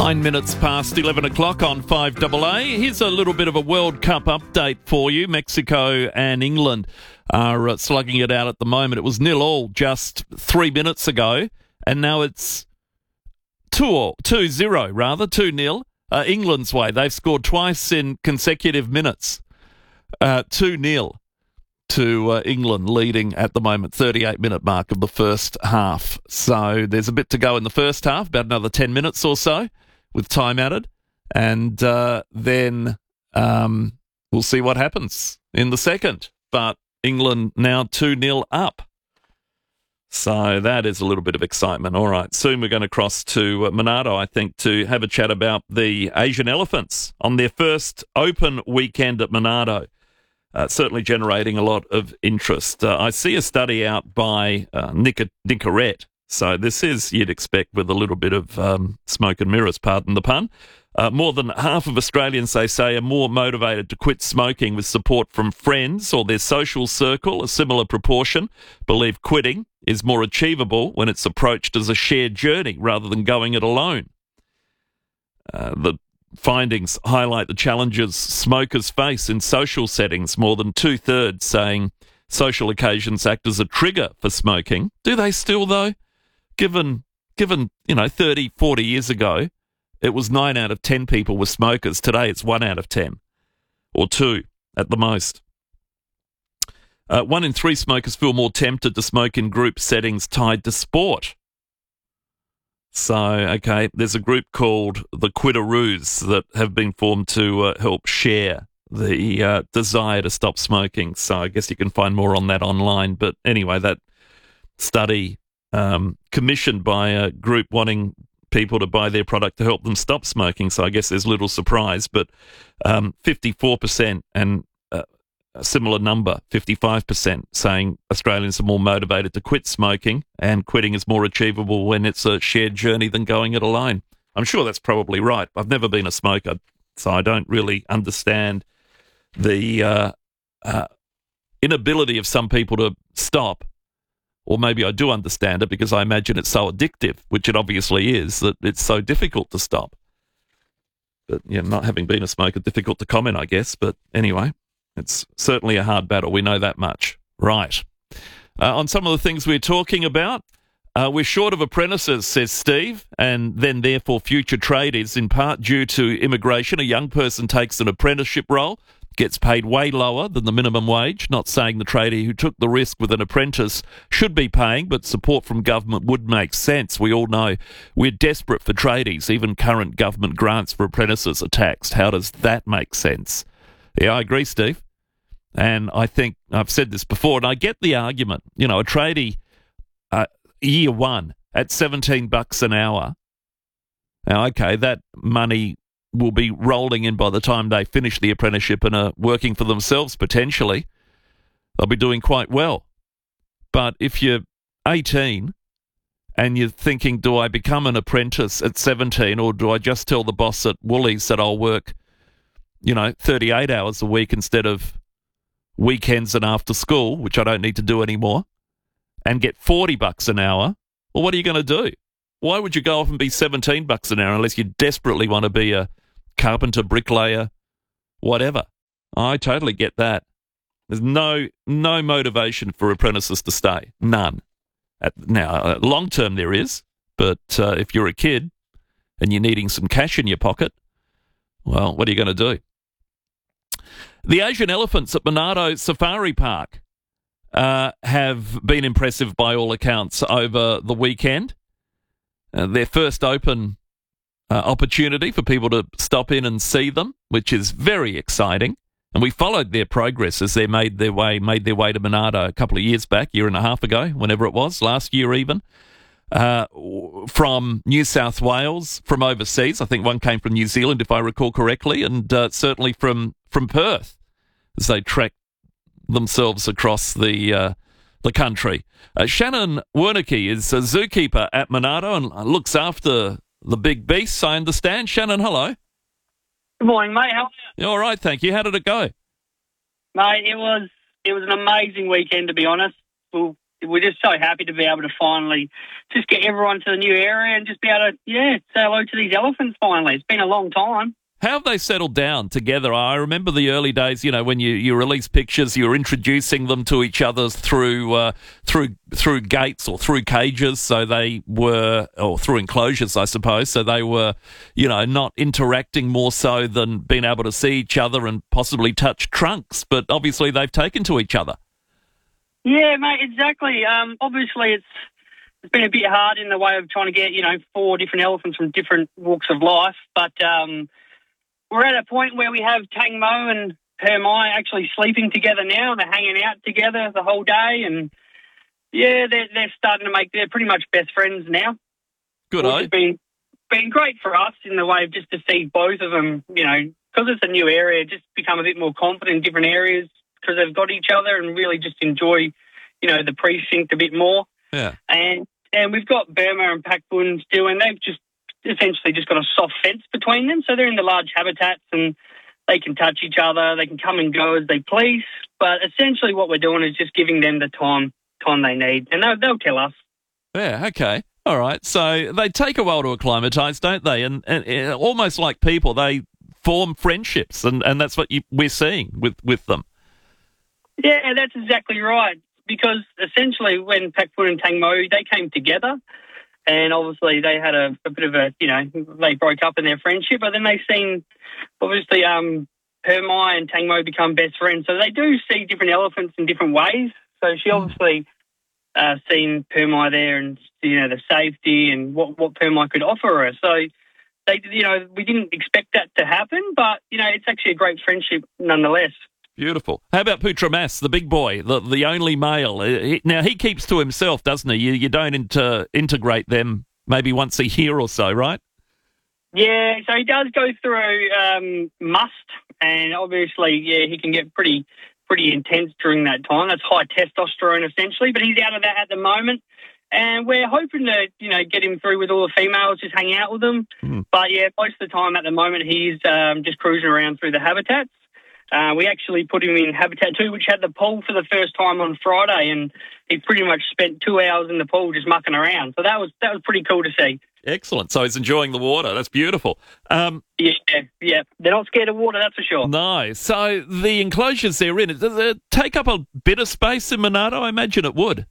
9 minutes past 11 o'clock on 5AA. Here's a little bit of a World Cup update for you. Mexico and England are slugging it out at the moment. It was 0-0 just 3 minutes ago, and now it's 2-0, England's way. They've scored twice in consecutive minutes. 2-0 to England, leading at the moment, 38-minute mark of the first half. So there's a bit to go in the first half, about another 10 minutes or so, with time added. And then we'll see what happens in the second. But England now 2-0 up. So that is a little bit of excitement. All right, soon we're going to cross to Monarto, I think, to have a chat about the Asian Elephants on their first open weekend at Monarto. Certainly generating a lot of interest. I see a study out by Nicorette. So this is, you'd expect, with a little bit of smoke and mirrors, pardon the pun. More than half of Australians, they say, are more motivated to quit smoking with support from friends or their social circle. A similar proportion believe quitting is more achievable when it's approached as a shared journey rather than going it alone. The findings highlight the challenges smokers face in social settings, more than two-thirds saying social occasions act as a trigger for smoking. Do they still, though? Given 30, 40 years ago, it was 9 out of 10 people were smokers. Today it's 1 out of 10, or 2 at the most. 1 in 3 smokers feel more tempted to smoke in group settings tied to sport. So, okay, there's a group called the Quitteroos that have been formed to help share the desire to stop smoking. So I guess you can find more on that online. But anyway, that study commissioned by a group wanting people to buy their product to help them stop smoking. So I guess there's little surprise. But 54% and a similar number, 55%, saying Australians are more motivated to quit smoking, and quitting is more achievable when it's a shared journey than going it alone. I'm sure that's probably right. I've never been a smoker, so I don't really understand the inability of some people to stop. Or maybe I do understand it because I imagine it's so addictive, which it obviously is, that it's so difficult to stop. But, yeah, not having been a smoker, difficult to comment, I guess. But anyway, it's certainly a hard battle. We know that much. Right. On some of the things we're talking about, we're short of apprentices, says Steve, and then therefore future tradies, in part due to immigration. A young person takes an apprenticeship role, gets paid way lower than the minimum wage. Not saying the tradie who took the risk with an apprentice should be paying, but support from government would make sense. We all know we're desperate for tradies. Even current government grants for apprentices are taxed. How does that make sense? Yeah, I agree, Steve. And I think I've said this before, and I get the argument. You know, a tradie, year one at $17 an hour. Now, okay, that money will be rolling in by the time they finish the apprenticeship and are working for themselves potentially. They'll be doing quite well. But if you're 18 and you're thinking, do I become an apprentice at 17, or do I just tell the boss at Woolies that I'll work, 38 hours a week instead of weekends and after school, which I don't need to do anymore, and get $40 an hour, well, what are you going to do? Why would you go off and be $17 an hour unless you desperately want to be a carpenter, bricklayer, whatever? I totally get that. There's no motivation for apprentices to stay. None. Now, long term there is, but if you're a kid and you're needing some cash in your pocket, well, what are you going to do? The Asian elephants at Monarto Safari Park have been impressive by all accounts over the weekend. Their first open opportunity for people to stop in and see them, which is very exciting. And we followed their progress as they made their way to Monarto a couple of years back, year and a half ago, whenever it was, last year even. From New South Wales, from overseas. I think one came from New Zealand, if I recall correctly, and certainly from Perth, as they trekked themselves across the country. Shannon Wernicke is a zookeeper at Monarto and looks after the big beasts, I understand. Shannon, hello. Good morning, mate. How are you? All right, thank you. How did it go? Mate, it was an amazing weekend, to be honest. Well, we're just so happy to be able to finally just get everyone to the new area and just be able to, say hello to these elephants finally. It's been a long time. How have they settled down together? I remember the early days, when you release pictures, you were introducing them to each other through gates or through cages, so they were, or through enclosures, I suppose, so they were, not interacting more so than being able to see each other and possibly touch trunks, but obviously they've taken to each other. Yeah, mate, exactly. Obviously it's been a bit hard in the way of trying to get, 4 different elephants from different walks of life, but we're at a point where we have Tang Mo and Her Mai actually sleeping together now. They're hanging out together the whole day, and they're starting to they're pretty much best friends now. Good, which has been great for us in the way of just to see both of them, because it's a new area, just become a bit more confident in different areas because they've got each other and really just enjoy, the precinct a bit more. Yeah. And we've got Burma and Pak Bun still, and they've just essentially just got a soft fence between them, so they're in the large habitats and they can touch each other, they can come and go as they please, but essentially what we're doing is just giving them the time they need, and they'll tell us. Yeah, okay. All right. So they take a while to acclimatise, don't they? And almost like people, they form friendships, and that's what we're seeing with them. Yeah, that's exactly right, because essentially when Pak Bun and Tang Mo, they came together, and obviously they had a bit of a, they broke up in their friendship, but then they've seen, obviously, Her Mai and Tang Mo become best friends. So they do see different elephants in different ways. So she obviously seen Her Mai there and, the safety and what Her Mai could offer her. So they, we didn't expect that to happen, but, it's actually a great friendship nonetheless. Beautiful. How about Putra Mas, the big boy, the only male? Now, he keeps to himself, doesn't he? You don't integrate them maybe once a year or so, right? Yeah, so he does go through must, and obviously, he can get pretty intense during that time. That's high testosterone, essentially, but he's out of that at the moment. And we're hoping to, get him through with all the females, just hang out with them. Mm. But, most of the time at the moment, he's just cruising around through the habitats. We actually put him in Habitat 2, which had the pool for the first time on Friday, and he pretty much spent 2 hours in the pool just mucking around. So that was pretty cool to see. Excellent. So he's enjoying the water. That's beautiful. Yeah. They're not scared of water, that's for sure. No. So the enclosures they're in, does it take up a bit of space in Monado? I imagine it would.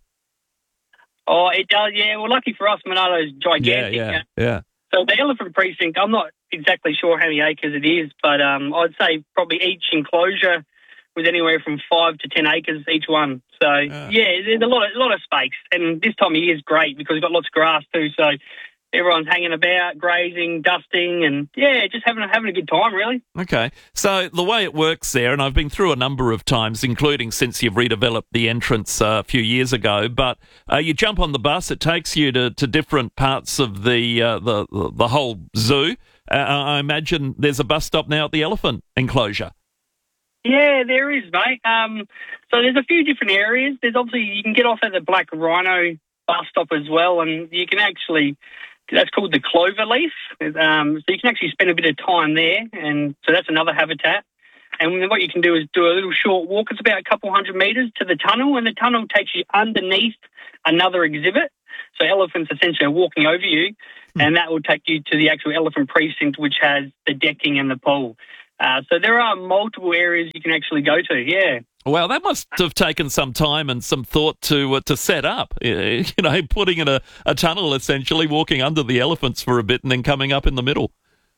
Oh, it does, yeah. Well, lucky for us, Monado's gigantic. Yeah. So the elephant precinct, I'm not exactly sure how many acres it is, but I'd say probably each enclosure was anywhere from 5 to 10 acres each one. So there's a lot of space, and this time of year is great because we've got lots of grass too. So everyone's hanging about, grazing, dusting, and just having a good time, really. Okay, so the way it works there, and I've been through a number of times, including since you've redeveloped the entrance a few years ago, but you jump on the bus, it takes you to different parts of the whole zoo. I imagine there's a bus stop now at the elephant enclosure. Yeah, there is, mate. So there's a few different areas. There's obviously, you can get off at the Black Rhino bus stop as well, and you can actually, that's called the Cloverleaf. So you can actually spend a bit of time there, and so that's another habitat. And what you can do is do a little short walk. It's about a couple 100 metres to the tunnel, and the tunnel takes you underneath another exhibit. So elephants essentially are walking over you, and that will take you to the actual elephant precinct, which has the decking and the pool. So there are multiple areas you can actually go to, yeah. Well, that must have taken some time and some thought to set up, putting in a tunnel, essentially, walking under the elephants for a bit and then coming up in the middle.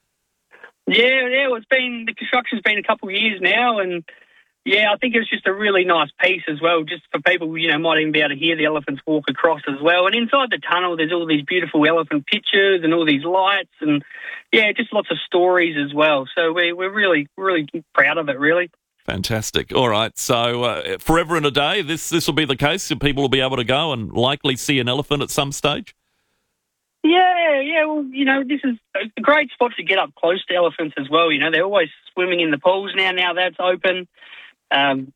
Yeah, well, the construction's been a couple of years now, and I think it was just a really nice piece as well, just for people, might even be able to hear the elephants walk across as well. And inside the tunnel, there's all these beautiful elephant pictures and all these lights and, just lots of stories as well. So we're really, really proud of it, really. Fantastic. All right. So forever and a day, this will be the case. People will be able to go and likely see an elephant at some stage? Yeah. Well, this is a great spot to get up close to elephants as well. They're always swimming in the pools now that's open. And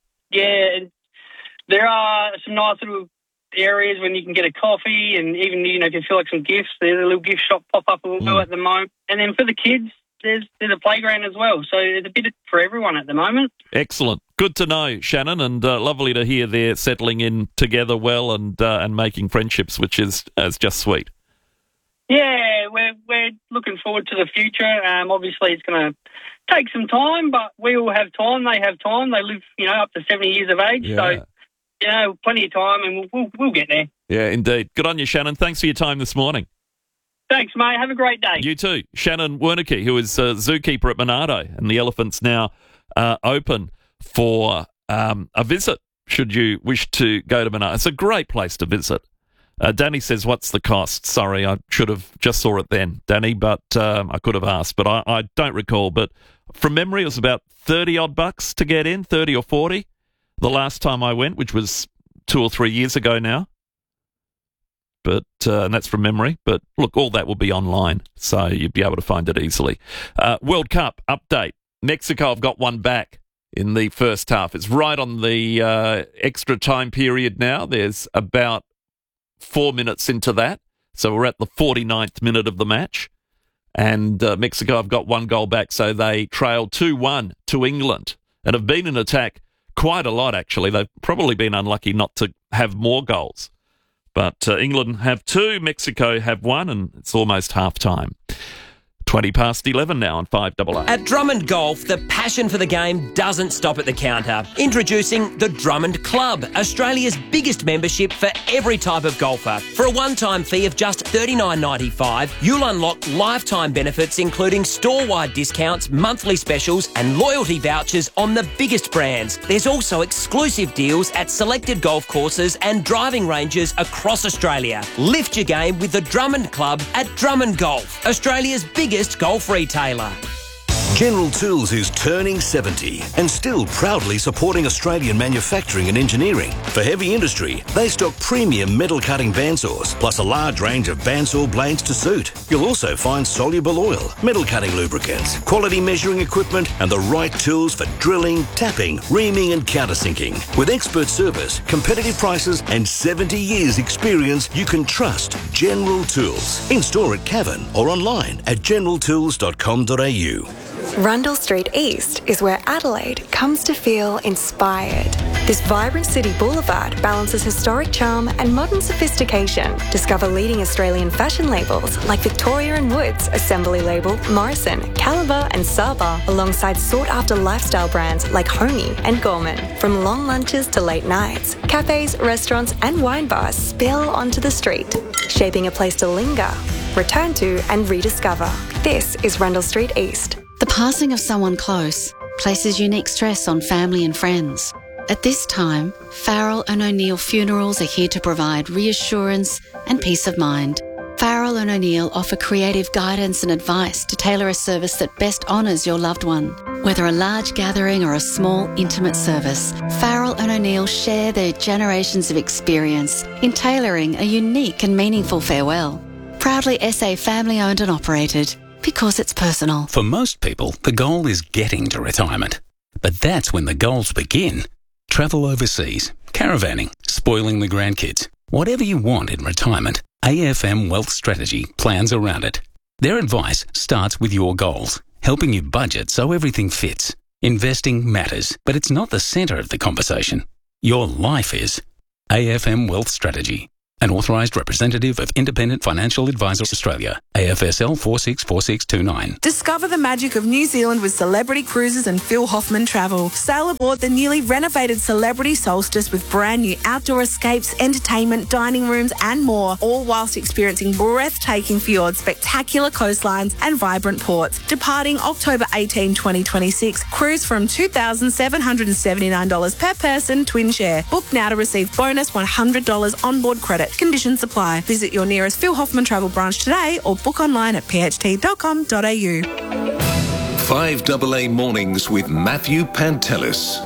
there are some nice little areas when you can get a coffee and even, if you feel like some gifts, there's a little gift shop pop up at the moment. And then for the kids, there's a playground as well. So there's a bit for everyone at the moment. Excellent. Good to know, Shannon, and lovely to hear they're settling in together well and making friendships, which is just sweet. Yeah, we're looking forward to the future. Obviously, it's going to take some time, but we all have time. They have time. They live, up to 70 years of age. Yeah. So, plenty of time, and we'll get there. Yeah, indeed. Good on you, Shannon. Thanks for your time this morning. Thanks, mate. Have a great day. You too. Shannon Wernicke, who is zookeeper at Monardo, and the elephants now open for a visit, should you wish to go to Monardo. It's a great place to visit. Danny says, what's the cost? Sorry, I should have just saw it then, Danny, but I could have asked, but I don't recall. But from memory, it was about $30 odd to get in, 30 or 40 the last time I went, which was 2 or 3 years ago now. But and that's from memory. But look, all that will be online, so you'll be able to find it easily. World Cup update. Mexico have got one back in the first half. It's right on the extra time period now. There's about 4 minutes into that. So we're at the 49th minute of the match. And Mexico have got one goal back, so they trail 2-1 to England and have been in attack quite a lot, actually. They've probably been unlucky not to have more goals. But England have 2, Mexico have 1, and it's almost half-time. 11:20 now on 5AA. At Drummond Golf, the passion for the game doesn't stop at the counter. Introducing the Drummond Club, Australia's biggest membership for every type of golfer. For a one-time fee of just $39.95, you'll unlock lifetime benefits including store-wide discounts, monthly specials and loyalty vouchers on the biggest brands. There's also exclusive deals at selected golf courses and driving ranges across Australia. Lift your game with the Drummond Club at Drummond Golf, Australia's biggest golf retailer. General Tools is turning 70 and still proudly supporting Australian manufacturing and engineering. For heavy industry, they stock premium metal cutting bandsaws, plus a large range of bandsaw blades to suit. You'll also find soluble oil, metal cutting lubricants, quality measuring equipment, and the right tools for drilling, tapping, reaming, and countersinking. With expert service, competitive prices, and 70 years experience, you can trust General Tools. In store at Cavan or online at generaltools.com.au. Rundle Street East is where Adelaide comes to feel inspired. This vibrant city boulevard balances historic charm and modern sophistication. Discover leading Australian fashion labels like Victoria & Woods, Assembly Label, Morrison, Caliber and Saba, alongside sought-after lifestyle brands like Homey and Gorman. From long lunches to late nights, cafes, restaurants and wine bars spill onto the street, shaping a place to linger, return to and rediscover. This is Rundle Street East. The passing of someone close places unique stress on family and friends. At this time, Farrell & O'Neill Funerals are here to provide reassurance and peace of mind. Farrell & O'Neill offer creative guidance and advice to tailor a service that best honours your loved one. Whether a large gathering or a small, intimate service, Farrell & O'Neill share their generations of experience in tailoring a unique and meaningful farewell. Proudly SA family-owned and operated. Because it's personal. For most people, the goal is getting to retirement. But that's when the goals begin. Travel overseas, caravanning, spoiling the grandkids. Whatever you want in retirement, AFM Wealth Strategy plans around it. Their advice starts with your goals, helping you budget so everything fits. Investing matters, but it's not the centre of the conversation. Your life is. AFM Wealth Strategy. An authorised representative of Independent Financial Advisors Australia, AFSL 464629. Discover the magic of New Zealand with Celebrity Cruises and Phil Hoffman Travel. Sail aboard the newly renovated Celebrity Solstice with brand new outdoor escapes, entertainment, dining rooms and more, all whilst experiencing breathtaking fjords, spectacular coastlines and vibrant ports. Departing October 18, 2026. Cruise from $2,779 per person, twin share. Book now to receive bonus $100 onboard credit. Conditions apply. Visit your nearest Phil Hoffman Travel branch today or book online at pht.com.au. 5AA Mornings with Matthew Pantelis.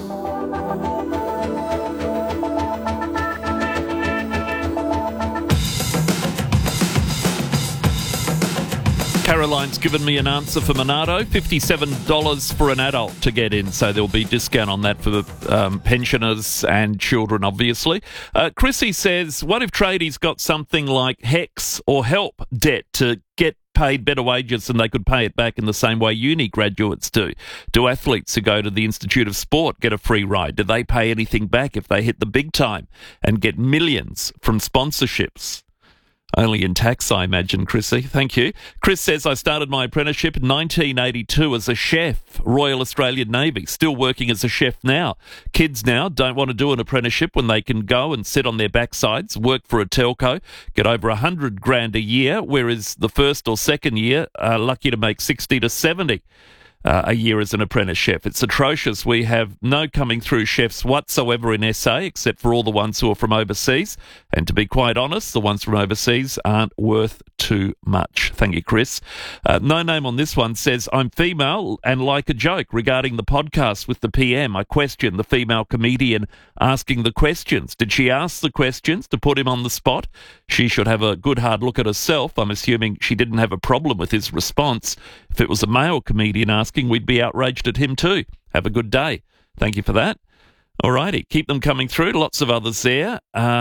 Caroline's given me an answer for Monardo, $57 for an adult to get in, so there'll be discount on that for the pensioners and children, obviously. Chrissy says, what if tradies got something like HEX or HELP debt to get paid better wages than they could pay it back in the same way uni graduates do? Do athletes who go to the Institute of Sport get a free ride? Do they pay anything back if they hit the big time and get millions from sponsorships? Only in tax, I imagine, Chrissy. Thank you. Chris says, I started my apprenticeship in 1982 as a chef, Royal Australian Navy, still working as a chef now. Kids now don't want to do an apprenticeship when they can go and sit on their backsides, work for a telco, get over $100,000 a year, whereas the first or second year are lucky to make 60 to 70 a year as an apprentice chef. It's atrocious. We have no coming through chefs whatsoever in SA, except for all the ones who are from overseas. And to be quite honest, the ones from overseas aren't worth too much. Thank you, Chris. No name on this one says, I'm female and like a joke regarding the podcast with the PM. I question the female comedian asking the questions. Did she ask the questions to put him on the spot? She should have a good hard look at herself. I'm assuming she didn't have a problem with his response. If it was a male comedian asking, we'd be outraged at him too. Have a good day. Thank you for that. All righty. Keep them coming through. Lots of others there.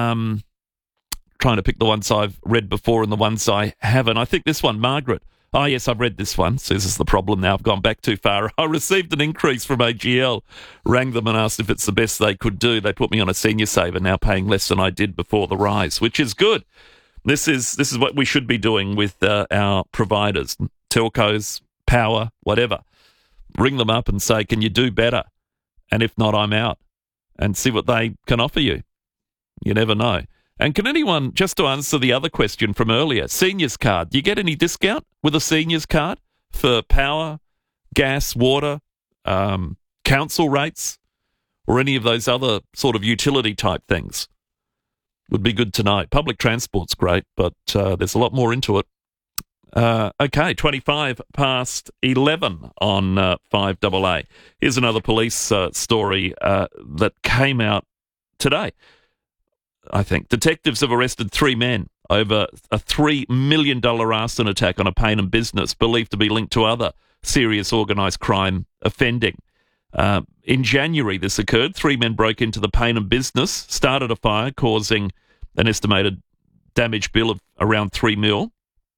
Trying to pick the ones I've read before and the ones I haven't. I think this one, Margaret. Oh, yes, I've read this one. So this is the problem now. I've gone back too far. I received an increase from AGL. Rang them and asked if it's the best they could do. They put me on a senior saver, now paying less than I did before the rise, which is good. This is what we should be doing with our providers, telcos, power, whatever. Ring them up and say, can you do better? And if not, I'm out. And see what they can offer you. You never know. And can anyone, just to answer the other question from earlier, seniors card, do you get any discount with a seniors card for power, gas, water, council rates, or any of those other sort of utility type things? Would be good to know. Public transport's great, but there's a lot more into it. Okay, 25 past 11 on 5AA. Here's another police story that came out today. I think detectives have arrested 3 men over a $3 million arson attack on a Payneham business believed to be linked to other serious organised crime offending. In January, this occurred. 3 men broke into the Payneham business, started a fire, causing an estimated damage bill of around $3 million.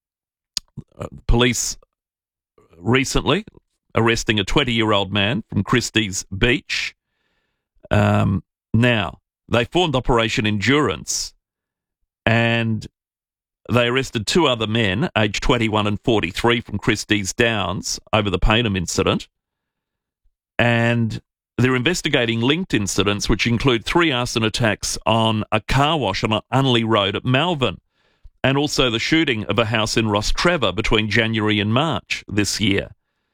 Police recently arresting a 20-year-old man from Christie's Beach. Now, they formed Operation Endurance and they arrested 2 other men, aged 21 and 43, from Christie's Downs over the Payneham incident. And they're investigating linked incidents, which include 3 arson attacks on a car wash on Unley Road at Malvern, and also the shooting of a house in Rostrevor between January and March this year.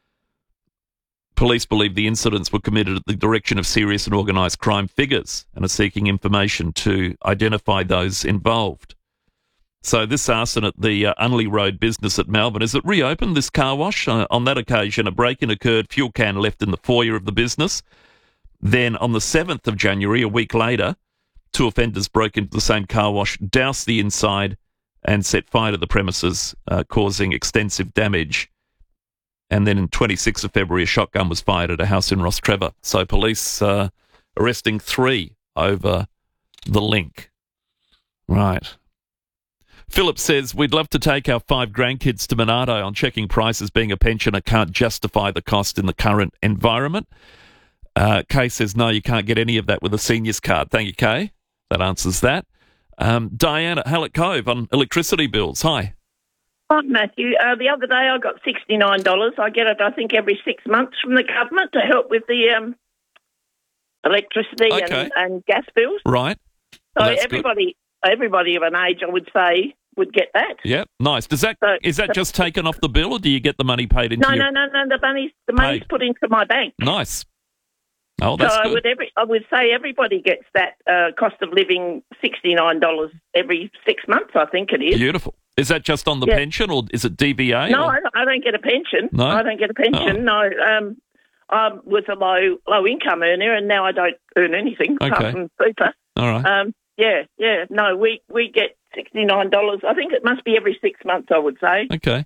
Police believe the incidents were committed at the direction of serious and organised crime figures and are seeking information to identify those involved. So this arson at the Unley Road business at Malvern, is it reopened, this car wash? On that occasion, a break-in occurred, fuel can left in the foyer of the business. Then on the 7th of January, a week later, 2 offenders broke into the same car wash, doused the inside and set fire to the premises, causing extensive damage. And then on 26th of February, a shotgun was fired at a house in Rostrevor. So police arresting 3 over the link. Right. Philip says, we'd love to take our 5 grandkids to Monarto. On checking prices, being a pensioner can't justify the cost in the current environment. Kay says, no, you can't get any of that with a seniors card. Thank you, Kay. That answers that. Diane at Hallett Cove on electricity bills. Hi. Hi, Matthew. The other day I got $69. I get it, I think, every 6 months from the government to help with the electricity and gas bills. Right. So everybody of an age, I would say, would get that. Yeah, nice. Is that just taken off the bill, or do you get the money paid into No. The money's put into my bank. Nice. Oh, that's good. I would say everybody gets that cost of living $69 every 6 months, I think it is. Beautiful. Is that just on the pension, or is it DBA? No, I don't get a pension. No? I don't get a pension, no. I was a low-income earner, and now I don't earn anything apart from super. All right. No, we get $69. I think it must be every 6 months, I would say. Okay.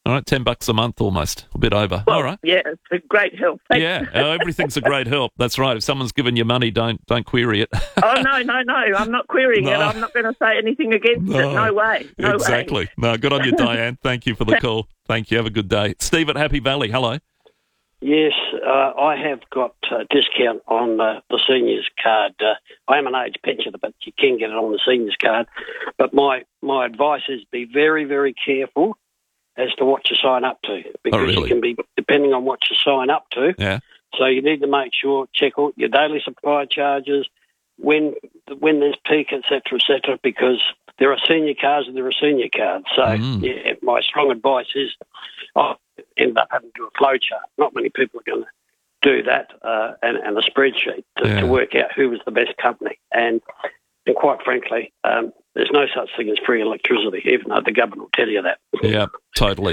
All right, $10 a month almost, a bit over. Well, all right. Yeah, it's a great help. Thanks. Yeah, everything's a great help. That's right. If someone's given you money, don't query it. Oh, no. I'm not querying it. I'm not going to say anything against it. No way. No exactly. way. No, good on you, Diane. Thank you for the call. Thank you. Have a good day. Steve at Happy Valley, hello. Yes, I have got a discount on the seniors card. I am an age pensioner, but you can get it on the seniors card. But my advice is be very, very careful as to what you sign up to, because you can be depending on what you sign up to. Yeah. So you need to make sure, check all your daily supply charges, when there's peak, etc., because there are senior cards and there are senior cards. So yeah, my strong advice is I end up having to do a flow chart. Not many people are going to do that and a spreadsheet to work out who was the best company. And quite frankly, there's no such thing as free electricity, even though the government will tell you that. Yeah, totally.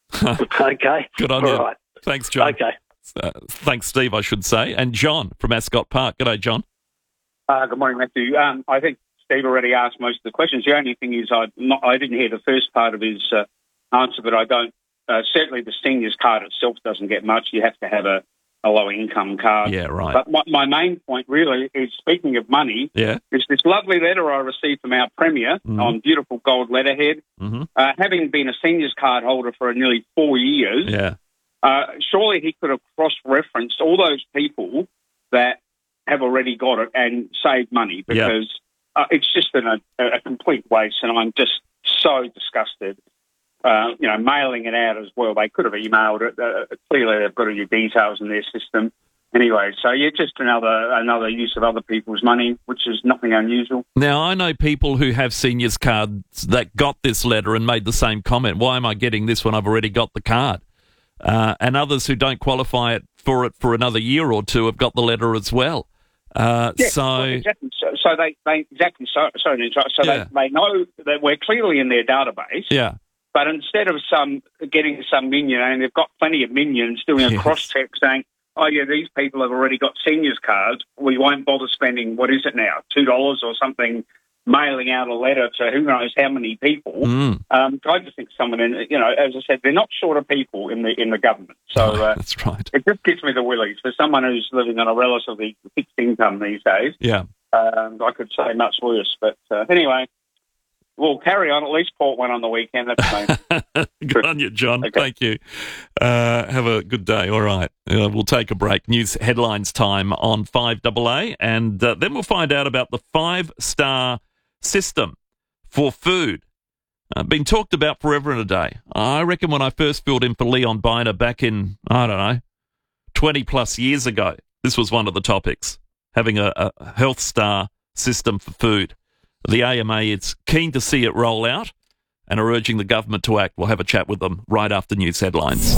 Okay. Good on you. Right. Thanks, John. Okay. Thanks, Steve, I should say. And John from Ascot Park. G'day, John. Good morning, Matthew. I think Steve already asked most of the questions. The only thing is I didn't hear the first part of his answer, but I don't. Certainly the seniors card itself doesn't get much. You have to have a lower income card. Yeah, right. But my main point really is, speaking of money, is this lovely letter I received from our Premier on beautiful gold letterhead. Having been a seniors card holder for nearly 4 years, surely he could have cross-referenced all those people that have already got it and saved money, because it's just a complete waste, and I'm just so disgusted. Mailing it out as well. They could have emailed it. Clearly, they've got all your details in their system. Anyway, so just another use of other people's money, which is nothing unusual. Now, I know people who have seniors cards that got this letter and made the same comment. Why am I getting this when I've already got the card? And others who don't qualify for another year or two have got the letter as well. Exactly. So they they know that we're clearly in their database. Yeah. But instead of getting some minion, and they've got plenty of minions doing a cross-check saying, oh, yeah, these people have already got seniors cards, we won't bother spending, what is it now, $2 or something, mailing out a letter to who knows how many people. I just think someone, as I said, they're not short of people in the government. So that's right. It just gives me the willies. For someone who's living on a relatively fixed income these days, I could say much worse. But anyway, we'll carry on. At least Port won on the weekend. That's fine. Good on you, John. Okay. Thank you. Have a good day. All right. We'll take a break. News headlines time on 5AA, and then we'll find out about the 5-star system for food. Been talked about forever and a day. I reckon when I first filled in for Leon Biner back in, 20 plus years ago, this was one of the topics, having a health star system for food. The AMA is keen to see it roll out and are urging the government to act. We'll have a chat with them right after news headlines.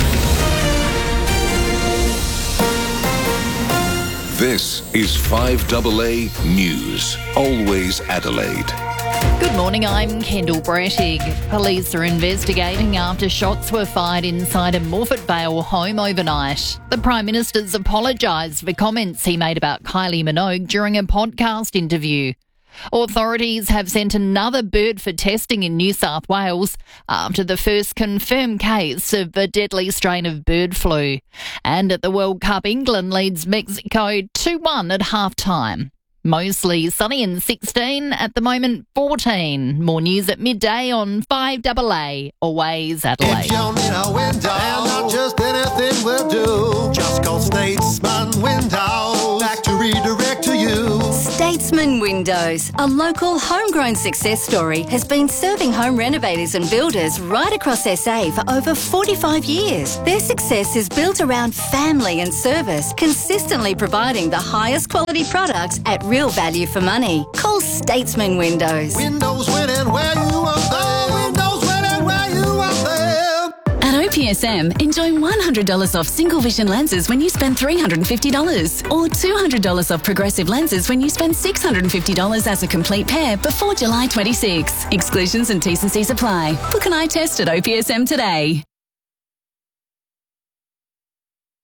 This is 5AA News, always Adelaide. Good morning, I'm Kendall Brettig. Police are investigating after shots were fired inside a Morfett Vale home overnight. The Prime Minister's apologised for comments he made about Kylie Minogue during a podcast interview. Authorities have sent another bird for testing in New South Wales after the first confirmed case of a deadly strain of bird flu. And at the World Cup, England leads Mexico 2-1 at half-time. Mostly sunny and 16, at the moment 14. More news at midday on 5AA, always Adelaide. If you need a window, and not just anything will do, just call Statesman Windows, back to redirect to you. Statesman Windows, a local homegrown success story, has been serving home renovators and builders right across SA for over 45 years. Their success is built around family and service, consistently providing the highest quality products at real value for money. Call Statesman Windows. Windows winning where you want them. Windows winning where you want them. At OPSM, enjoy $100 off single vision lenses when you spend $350, or $200 off progressive lenses when you spend $650 as a complete pair before July 26. Exclusions and T's and C's apply. Book an eye test at OPSM today.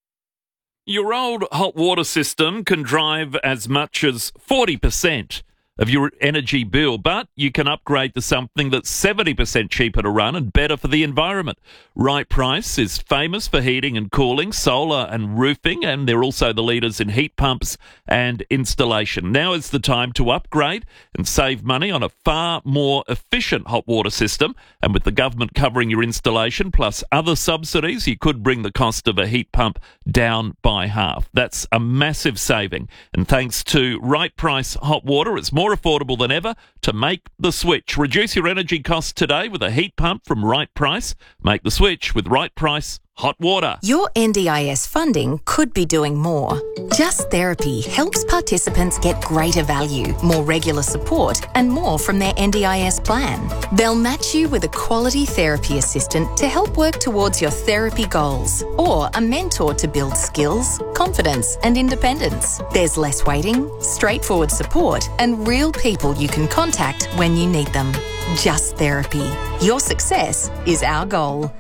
Your old hot water system can drive as much as 40% of your energy bill, but you can upgrade to something that's 70% cheaper to run and better for the environment. Right Price is famous for heating and cooling, solar and roofing, and they're also the leaders in heat pumps and installation. Now is the time to upgrade and save money on a far more efficient hot water system, and with the government covering your installation plus other subsidies, you could bring the cost of a heat pump down by half. That's a massive saving, and thanks to Right Price Hot Water, it's more affordable than ever to make the switch. Reduce your energy costs today with a heat pump from Right Price. Make the switch with Right Price Hot Water. Your NDIS funding could be doing more. Just Therapy helps participants get greater value, more regular support, and more from their NDIS plan. They'll match you with a quality therapy assistant to help work towards your therapy goals, or a mentor to build skills, confidence, and independence. There's less waiting, straightforward support, and real people you can contact when you need them. Just Therapy. Your success is our goal.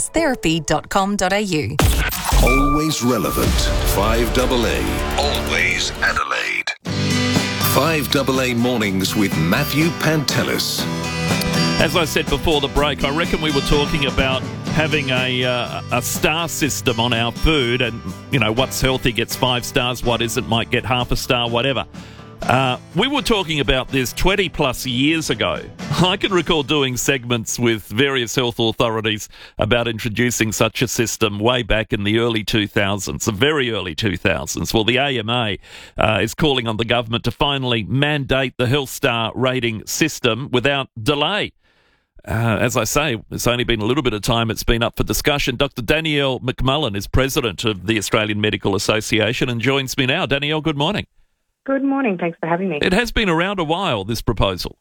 justtherapy.com.au. Always relevant. 5AA. Always Adelaide. 5AA Mornings with Matthew Pantelis. As I said before the break, I reckon we were talking about having a star system on our food, and, you know, what's healthy gets 5 stars, what isn't might get half a star, whatever. We were talking about this 20 plus years ago. I can recall doing segments with various health authorities about introducing such a system way back in the early 2000s, the very early 2000s. Well, the AMA is calling on the government to finally mandate the Health Star rating system without delay. As I say, it's only been a little bit of time it's been up for discussion. Dr. Danielle McMullen is president of the Australian Medical Association and joins me now. Danielle, good morning. Good morning. Thanks for having me. It has been around a while, this proposal.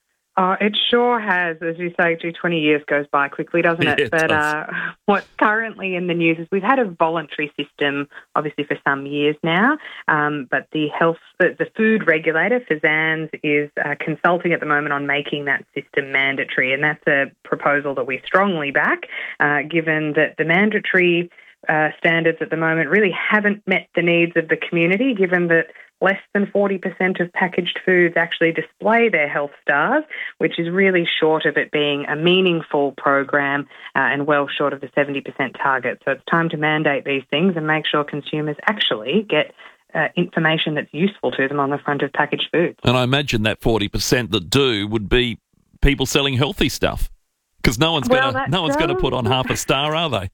It sure has. As you say, 20 years goes by quickly, doesn't it? But what's currently in the news is we've had a voluntary system, obviously, for some years now. But the food regulator, FSANZ, is consulting at the moment on making that system mandatory. And that's a proposal that we strongly back, given that the mandatory standards at the moment really haven't met the needs of the community, given that less than 40% of packaged foods actually display their health stars, which is really short of it being a meaningful program and well short of the 70% target. So it's time to mandate these things and make sure consumers actually get information that's useful to them on the front of packaged foods. And I imagine that 40% that do would be people selling healthy stuff, because no one's going to put on half a star, are they?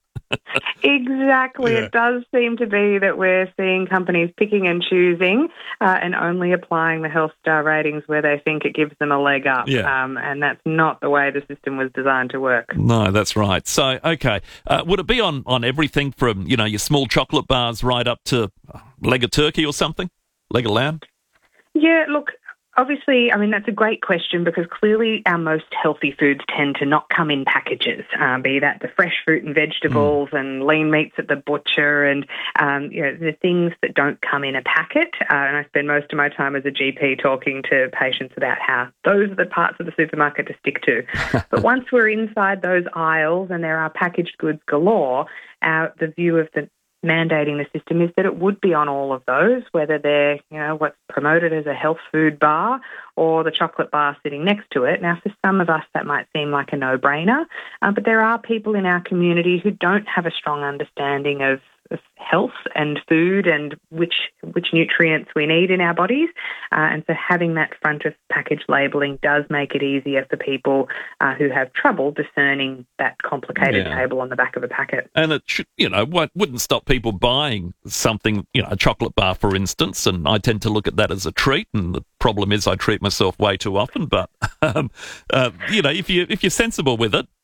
Exactly. Yeah. It does seem to be that we're seeing companies picking and choosing and only applying the health star ratings where they think it gives them a leg up. Yeah. And that's not the way the system was designed to work. No, that's right. So, okay. Would it be on everything from, you know, your small chocolate bars right up to leg of turkey or something? Leg of lamb? Yeah, look, obviously, I mean, that's a great question because clearly our most healthy foods tend to not come in packages, be that the fresh fruit and vegetables and lean meats at the butcher and, the things that don't come in a packet. And I spend most of my time as a GP talking to patients about how those are the parts of the supermarket to stick to. But once we're inside those aisles and there are packaged goods galore, the view of the mandating the system is that it would be on all of those, whether they're, what's promoted as a health food bar or the chocolate bar sitting next to it. Now, for some of us, that might seem like a no-brainer, but there are people in our community who don't have a strong understanding of health and food and which nutrients we need in our bodies. And so having that front of package labelling does make it easier for people who have trouble discerning that complicated table on the back of a packet. And it should, wouldn't stop people buying something, a chocolate bar, for instance, and I tend to look at that as a treat, and the problem is I treat myself way too often, but, if you're sensible with it,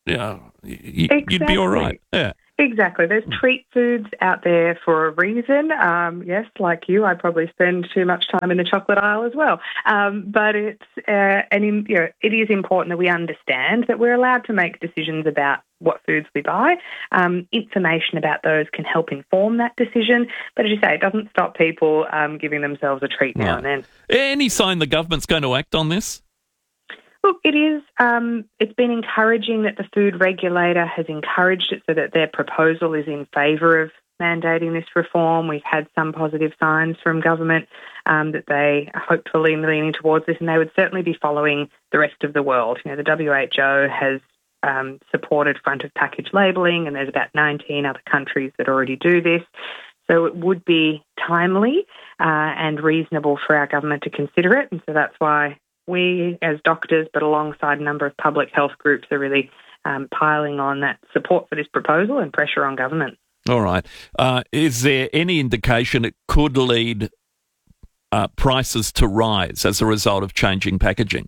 you'd be all right. Yeah. Exactly. There's treat foods out there for a reason. Yes, like you, I probably spend too much time in the chocolate aisle as well. But it is important that we understand that we're allowed to make decisions about what foods we buy. Information about those can help inform that decision. But as you say, it doesn't stop people giving themselves a treat now and then. Any sign the government's going to act on this? Look, it is. It's been encouraging that the food regulator has encouraged it so that their proposal is in favour of mandating this reform. We've had some positive signs from government that they are hopefully leaning towards this, and they would certainly be following the rest of the world. You know, the WHO has supported front-of-package labelling, and there's about 19 other countries that already do this. So it would be timely and reasonable for our government to consider it, and so that's why we as doctors, but alongside a number of public health groups, are really piling on that support for this proposal and pressure on government. All right. Is there any indication it could lead prices to rise as a result of changing packaging?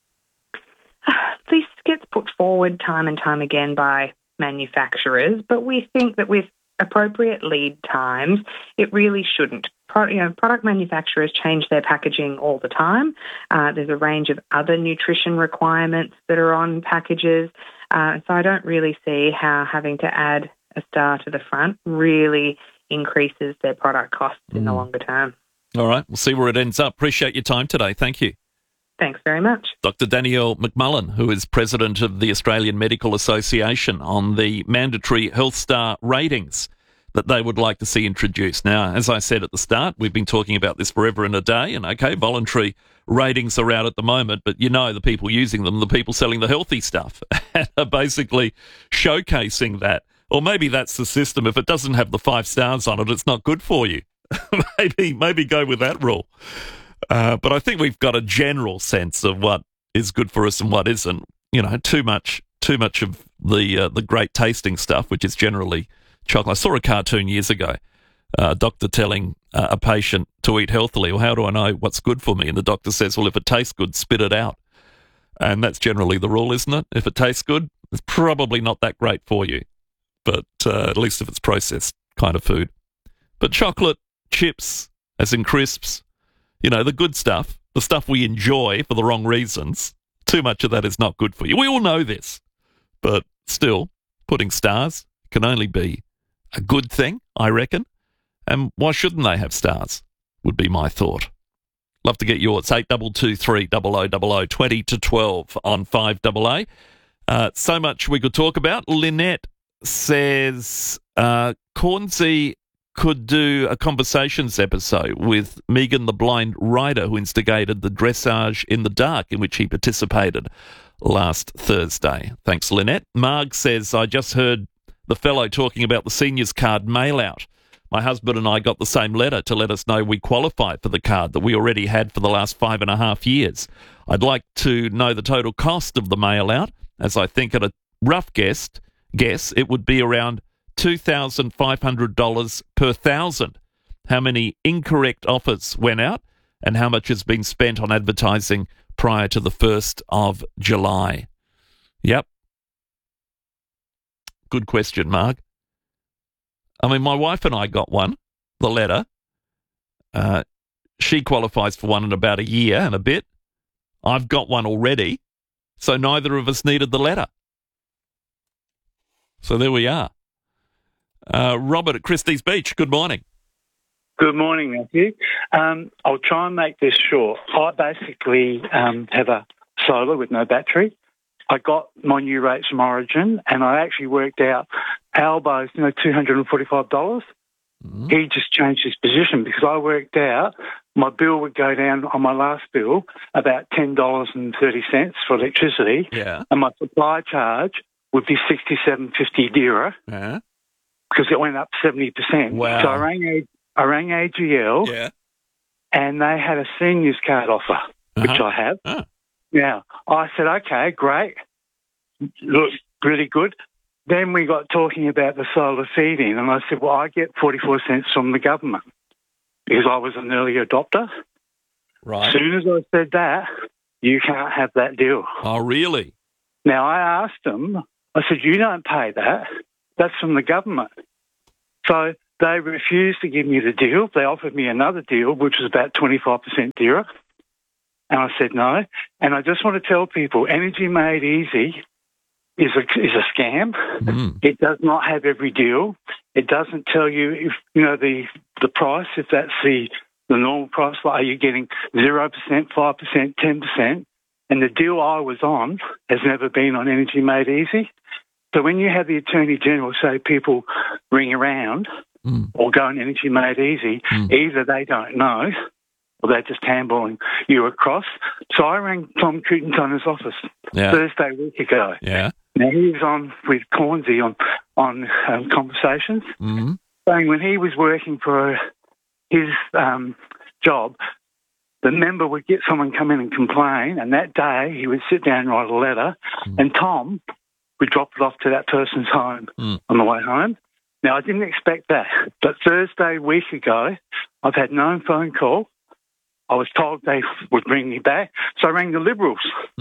This gets put forward time and time again by manufacturers, but we think that with appropriate lead times, it really shouldn't. Product manufacturers change their packaging all the time. There's a range of other nutrition requirements that are on packages. So I don't really see how having to add a star to the front really increases their product costs in the longer term. All right, we'll see where it ends up. Appreciate your time today. Thank you. Thanks very much. Dr. Danielle McMullen, who is president of the Australian Medical Association, on the mandatory Health Star ratings that they would like to see introduced. Now, as I said at the start, we've been talking about this forever and a day, and okay, voluntary ratings are out at the moment, but you know the people using them, the people selling the healthy stuff, are basically showcasing that. Or maybe that's the system. If it doesn't have the 5 stars on it, it's not good for you. maybe go with that rule. But I think we've got a general sense of what is good for us and what isn't. You know, too much of the great tasting stuff, which is generally chocolate. I saw a cartoon years ago, a doctor telling a patient to eat healthily. Well, how do I know what's good for me? And the doctor says, well, if it tastes good, spit it out. And that's generally the rule, isn't it? If it tastes good, it's probably not that great for you. But at least if it's processed kind of food. But chocolate, chips, as in crisps, you know, the good stuff, the stuff we enjoy for the wrong reasons, too much of that is not good for you. We all know this. But still, putting stars can only be a good thing, I reckon. And why shouldn't they have stars, would be my thought. Love to get yours. 8223 0000 20 to 12 on 5AA. So much we could talk about. Lynette says Cornsey could do a conversations episode with Megan the blind rider who instigated the dressage in the dark in which he participated last Thursday. Thanks, Lynette. Marg says, I just heard the fellow talking about the seniors card mail-out. My husband and I got the same letter to let us know we qualify for the card that we already had for the last 5.5 years. I'd like to know the total cost of the mail-out, as I think at a rough guess, it would be around $2,500 per 1,000. How many incorrect offers went out and how much has been spent on advertising prior to the 1st of July? Yep. Good question, Mark. I mean, my wife and I got one, the letter. She qualifies for one in about a year and a bit. I've got one already, so neither of us needed the letter. So there we are. Robert at Christie's Beach, good morning. Good morning, Matthew. I'll try and make this short. I basically have a solar with no battery. I got my new rates from Origin, and I actually worked out Albo's, $245. He just changed his position because I worked out my bill would go down on my last bill about $10.30 for electricity, and my supply charge would be $67.50 dearer because it went up 70%. Wow. So I rang AGL, and they had a seniors card offer, which I have. Now, I said, okay, great, look, really good. Then we got talking about the solar feed-in, and I said, well, I get 44 cents from the government because I was an early adopter. Right. As soon as I said that, you can't have that deal. Oh, really? Now, I asked them, I said, you don't pay that. That's from the government. So they refused to give me the deal. They offered me another deal, which was about 25% dearer. And I said no. And I just want to tell people, Energy Made Easy is a scam. It does not have every deal. It doesn't tell you if the price, if that's the normal price. Like, are you getting 0%, 5%, 10%? And the deal I was on has never been on Energy Made Easy. So when you have the Attorney General say people ring around or go on Energy Made Easy, either they don't know or they're just handballing you across. So I rang Tom Cootenton's office Thursday a week ago. Yeah. Now, he was on with Cornsey on Conversations, saying when he was working for his job, the member would get someone come in and complain, and that day he would sit down and write a letter, and Tom would drop it off to that person's home on the way home. Now, I didn't expect that, but Thursday a week ago, I've had no phone call. I was told they would bring me back, so I rang the Liberals.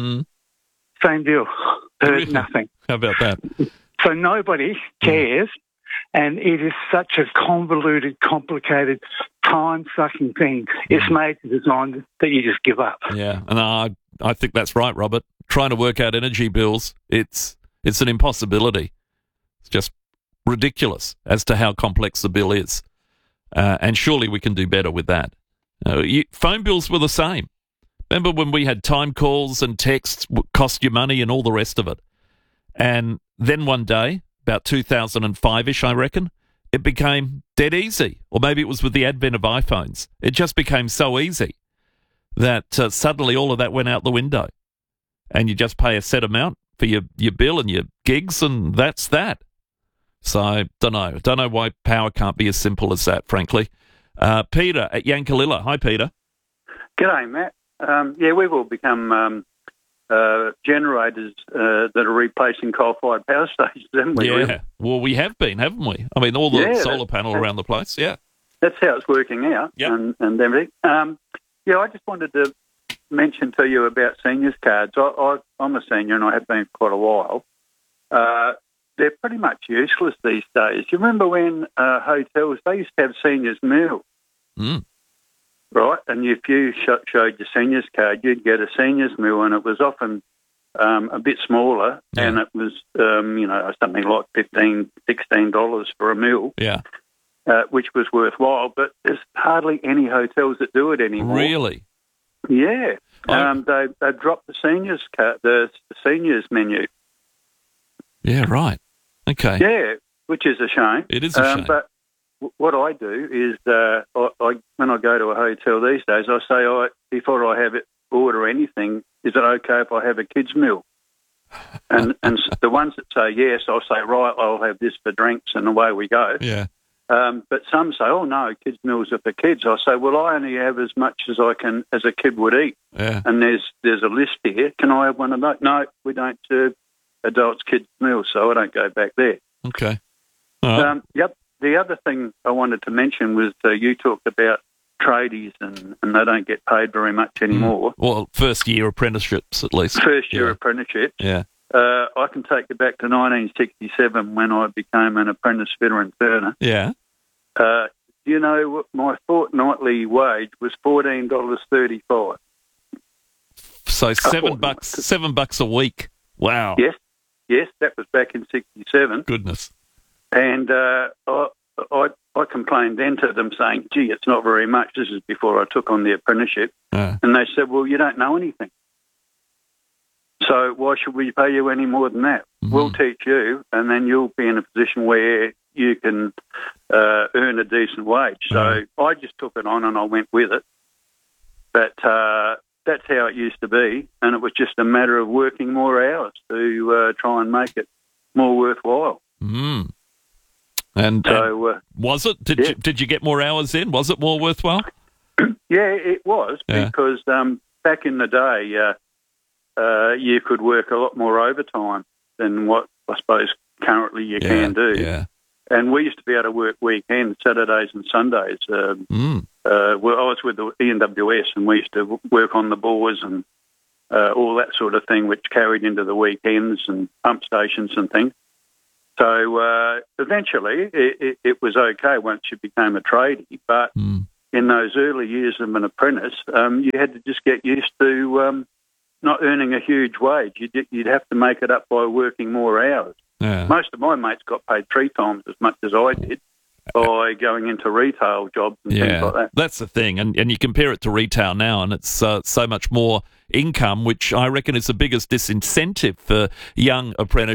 Same deal. Heard nothing. How about that? So nobody cares, and it is such a convoluted, complicated, time-sucking thing. It's made to design that you just give up. Yeah, and I think that's right, Robert. Trying to work out energy bills, it's an impossibility. It's just ridiculous as to how complex the bill is. And surely we can do better with that. Phone bills were the same. Remember when we had time calls and texts cost you money and all the rest of it? And then one day, about 2005-ish, I reckon, it became dead easy. Or maybe it was with the advent of iPhones. It just became so easy that suddenly all of that went out the window. And you just pay a set amount for your bill and your gigs, and that's that. So, don't know why power can't be as simple as that, frankly. Peter at Yankalilla. Hi, Peter. G'day, Matt. We've all become generators that are replacing coal-fired power stations, haven't we? Yeah, really? Well, we have been, haven't we? I mean, all the solar panel around the place, That's how it's working out and everything. I just wanted to mention to you about seniors cards. I'm a senior and I have been for quite a while. They're pretty much useless these days. You remember when hotels, they used to have seniors meal, right? And if you showed your seniors card, you'd get a seniors meal, and it was often a bit smaller, and it was, something like $15, $16 for a meal, which was worthwhile. But there's hardly any hotels that do it anymore. Really? Yeah. They dropped the seniors card, the seniors menu. Yeah, right. Okay. Yeah, which is a shame. It is a shame. But what I do is, when I go to a hotel these days, I say, before I order anything, is it okay if I have a kids' meal? And the ones that say yes, I'll say, right, I'll have this for drinks, and away we go. Yeah. But some say, oh no, kids' meals are for kids. I say, well, I only have as much as I can, as a kid would eat. Yeah. And there's a list here. Can I have one of those? No, we don't serve adults' kids' meals, so I don't go back there. Okay. Yep. The other thing I wanted to mention was you talked about tradies and they don't get paid very much anymore. Well, first-year apprenticeships, at least. First-year apprenticeships. Yeah. I can take you back to 1967 when I became an apprentice fitter and turner. Yeah. You know, my fortnightly wage was $14.35. So $7 a week. Wow. Yes, that was back in 67. Goodness. And I complained then to them saying, gee, it's not very much. This is before I took on the apprenticeship. And they said, well, you don't know anything. So why should we pay you any more than that? We'll teach you, and then you'll be in a position where you can earn a decent wage. So I just took it on and I went with it. But that's how it used to be, and it was just a matter of working more hours to try and make it more worthwhile. And was it? Did you get more hours in? Was it more worthwhile? Yeah, it was, because back in the day, you could work a lot more overtime than what I suppose currently you can do. Yeah. And we used to be able to work weekends, Saturdays and Sundays. I was with the ENWS, and we used to work on the bores and all that sort of thing, which carried into the weekends and pump stations and things. So eventually it was okay once you became a tradie, but in those early years of an apprentice, you had to just get used to not earning a huge wage. You'd have to make it up by working more hours. Yeah. Most of my mates got paid 3 times as much as I did. by going into retail jobs and things like that. That's the thing. And you compare it to retail now, and it's so much more income, which I reckon is the biggest disincentive for young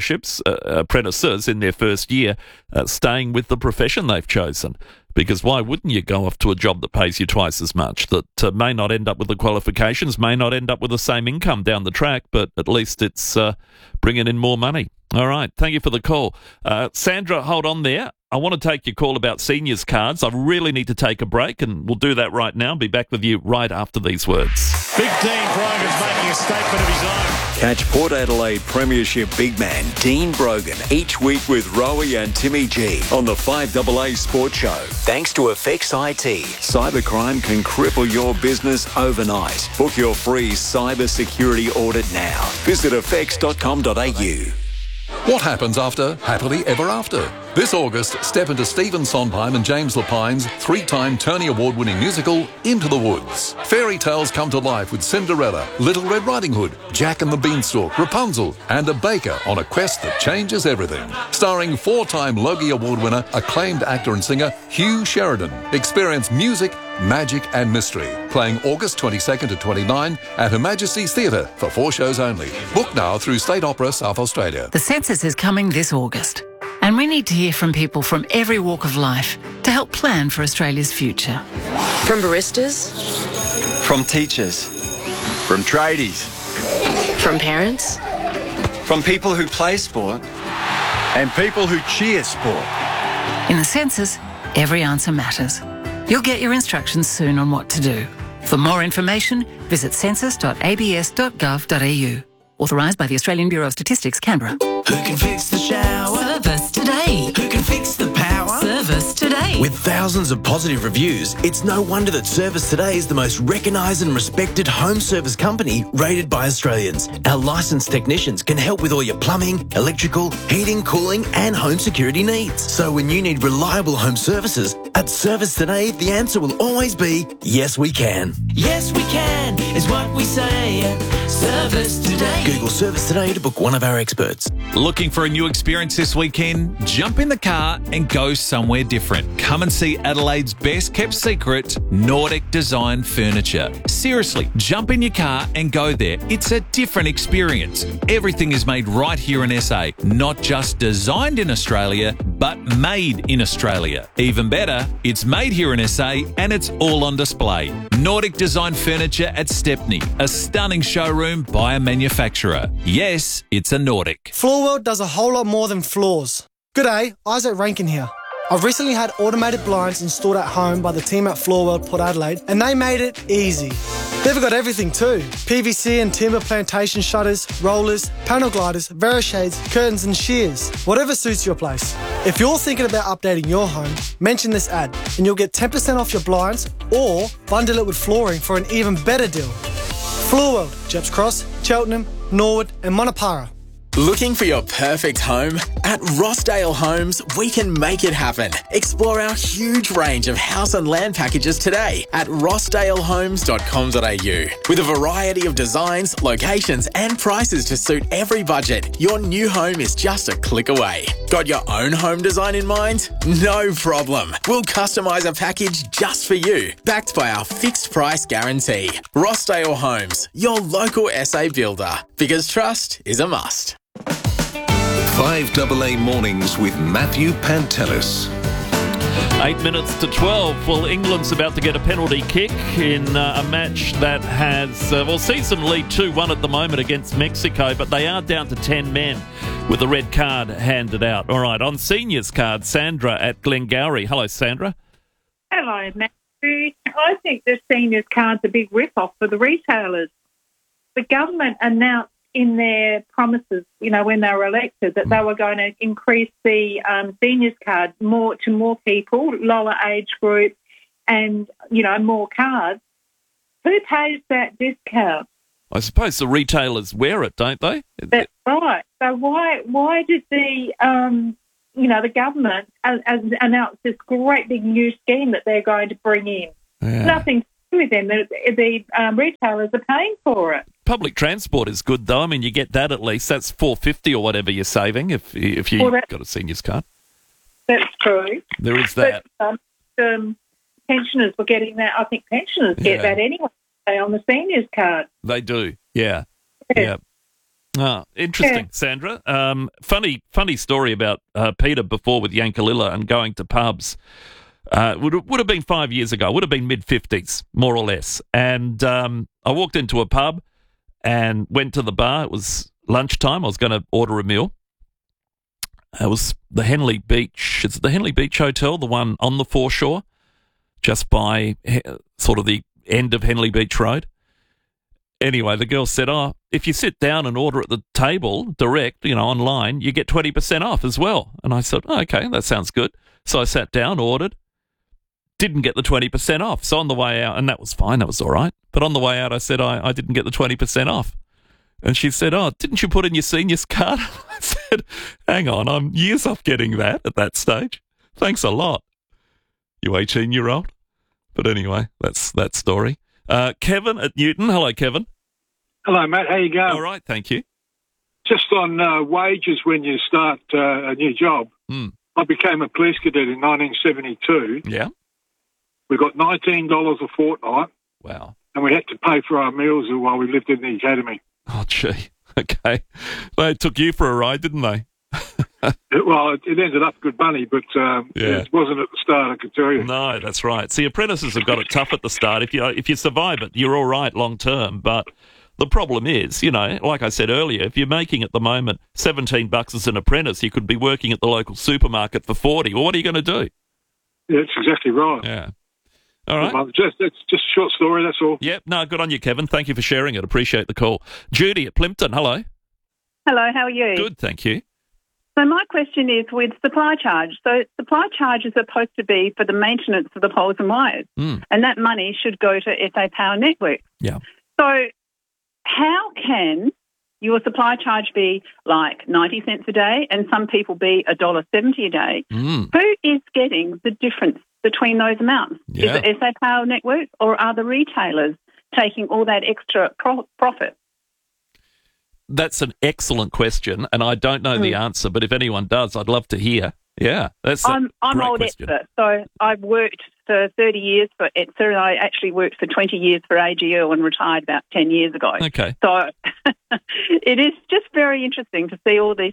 apprentices in their first year staying with the profession they've chosen. Because why wouldn't you go off to a job that pays you twice as much, that may not end up with the qualifications, may not end up with the same income down the track, but at least it's bringing in more money. All right. Thank you for the call. Sandra, hold on there. I want to take your call about seniors cards. I really need to take a break, and we'll do that right now. Be back with you right after these words. Big Dean Brogan's making a statement of his own. Catch Port Adelaide Premiership big man Dean Brogan each week with Rowie and Timmy G on the 5AA Sports Show. Thanks to Effects IT. Cybercrime can cripple your business overnight. Book your free cyber security audit now. Visit effects.com.au. What happens after Happily Ever After? This August, step into Stephen Sondheim and James Lapine's 3-time Tony Award-winning musical, Into the Woods. Fairy tales come to life with Cinderella, Little Red Riding Hood, Jack and the Beanstalk, Rapunzel, and a baker on a quest that changes everything. Starring 4-time Logie Award winner, acclaimed actor and singer Hugh Sheridan. Experience music, magic and mystery. Playing August 22nd to 29 at Her Majesty's Theatre for 4 shows only. Book now through State Opera South Australia. The census is coming this August, and we need to hear from people from every walk of life to help plan for Australia's future. From baristas, from teachers, from tradies, from parents, from people who play sport, and people who cheer sport. In the census, every answer matters. You'll get your instructions soon on what to do. For more information, visit census.abs.gov.au. Authorised by the Australian Bureau of Statistics, Canberra. Who can fix the shower? Service today. Who can fix the power? Service today. With thousands of positive reviews, it's no wonder that Service Today is the most recognised and respected home service company rated by Australians. Our licensed technicians can help with all your plumbing, electrical, heating, cooling and home security needs. So when you need reliable home services, at Service Today, the answer will always be, yes we can. Yes we can is what we say at Service Today. Google Service Today to book one of our experts. Looking for a new experience this weekend? Jump in the car and go somewhere different. Come and see Adelaide's best kept secret, Nordic Design Furniture. Seriously, jump in your car and go there. It's a different experience. Everything is made right here in SA. Not just designed in Australia, but made in Australia. Even better, it's made here in SA and it's all on display. Nordic Design Furniture at Stepney, a stunning showroom by a manufacturer. Yes, it's a Nordic. Floorworld does a whole lot more than floors. G'day, Isaac Rankin here. I've recently had automated blinds installed at home by the team at Floorworld Port Adelaide, and they made it easy. They've got everything too. PVC and timber plantation shutters, rollers, panel gliders, Verishades, curtains and shears. Whatever suits your place. If you're thinking about updating your home, mention this ad and you'll get 10% off your blinds or bundle it with flooring for an even better deal. Floorworld, Jeps Cross, Cheltenham, Norwood and Monopara. Looking for your perfect home? At Rossdale Homes, we can make it happen. Explore our huge range of house and land packages today at rossdalehomes.com.au. With a variety of designs, locations and prices to suit every budget, your new home is just a click away. Got your own home design in mind? No problem. We'll customise a package just for you, backed by our fixed price guarantee. Rossdale Homes, your local SA builder. Because trust is a must. 5AA Mornings with Matthew Pantelis. 8 minutes to 12. Well, England's about to get a penalty kick in a match that has, sees them lead 2-1 at the moment against Mexico, but they are down to 10 men with a red card handed out. All right, on seniors card, Sandra at Glengowrie. Hello, Sandra. Hello, Matthew. I think the seniors card's a big rip-off for the retailers. The government announced in their promises, when they were elected, that they were going to increase the seniors card to more people, lower age group, and, more cards. Who pays that discount? I suppose the retailers wear it, don't they? That's right. So why did the government announce this great big new scheme that they're going to bring in? Yeah. Nothing to do with them. The retailers are paying for it. Public transport is good, though. I mean, you get that at least. That's $4.50 or whatever you're saving if you've got a seniors card. That's true. There is that. But pensioners were getting that. I think pensioners get that anyway on the seniors card. They do, yeah. Ah, interesting, Sandra. Funny story about Peter before with Yankalilla and going to pubs. Would have been 5 years ago. Would have been mid-50s, more or less. And I walked into a pub and went to the bar. It was lunchtime. I was going to order a meal. It was the Henley Beach. It's the Henley Beach Hotel, the one on the foreshore, just by sort of the end of Henley Beach Road. Anyway, the girl said, if you sit down and order at the table direct, online, you get 20% off as well. And I said, okay, that sounds good. So I sat down, ordered, didn't get the 20% off. So on the way out, and that was fine, that was all right. But on the way out, I said, I didn't get the 20% off. And she said, didn't you put in your seniors card? I said, hang on, I'm years off getting that at that stage. Thanks a lot, you 18-year-old. But anyway, that's that story. Kevin at Newton. Hello, Kevin. Hello, Matt. How you going? All right, thank you. Just on wages when you start a new job. I became a police cadet in 1972. Yeah. We got $19 a fortnight. Wow. And we had to pay for our meals while we lived in the academy. Oh, gee. Okay. They took you for a ride, didn't they? Well, it ended up good money, but it wasn't at the start, I can tell you. No, that's right. See, apprentices have got it tough at the start. If you survive it, you're all right long term. But the problem is, like I said earlier, if you're making at the moment $17 as an apprentice, you could be working at the local supermarket for 40. Well, what are you going to do? Yeah, that's exactly right. Yeah. All right. It's just a short story, that's all. Yep. No, good on you, Kevin. Thank you for sharing it. Appreciate the call. Judy at Plimpton, hello. Hello, how are you? Good, thank you. So my question is with supply charge. So supply charge is supposed to be for the maintenance of the poles and wires, and that money should go to SA Power Networks. Yeah. So how can your supply charge be like 90 cents a day and some people be $1.70 a day? Who is getting the difference between those amounts? Yeah. Is it SA Power Networks or are the retailers taking all that extra profit? That's an excellent question, and I don't know the answer, but if anyone does, I'd love to hear. Yeah, I'm old question. expert, so I've worked for 30 years for ETSA. I actually worked for 20 years for AGL and retired about 10 years ago. Okay. So it is just very interesting to see all this,